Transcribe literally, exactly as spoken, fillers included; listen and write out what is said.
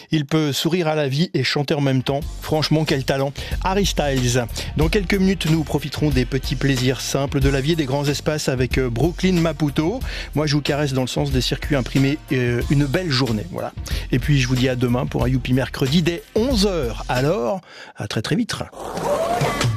Il peut sourire à la vie et chanter en même temps. Franchement, quel talent. Harry Styles. Dans quelques minutes, nous profiterons des petits plaisirs simples de la vie et des grands espaces avec Brooklyn Maputo. Moi, je vous caresse dans le sens des circuits imprimés. Euh, une belle journée, voilà. Et puis, je vous dis à demain pour un Youpi Mercredi dès onze heures. Alors, à très très vite.